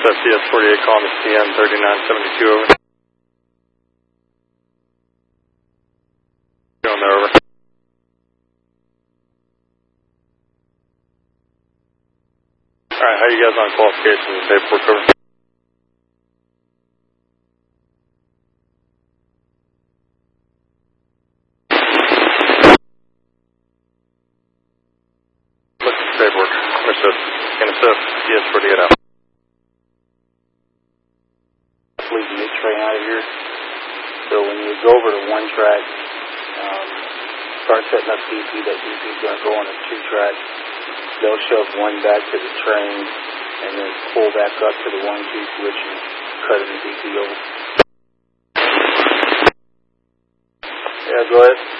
NSF DS48 calling the CN 3972 over. Going there over. Alright, how you guys on qualifications and paperwork over? Look at the paperwork. Understood. NSF DS48 out. Leave the mid train out of here. So when you go over to one track, start setting up DP, that DP is going to go on a 2-track. They'll shove one back to the train and then pull back up to the 1-2 switch and cut the DP over. Yeah, go ahead.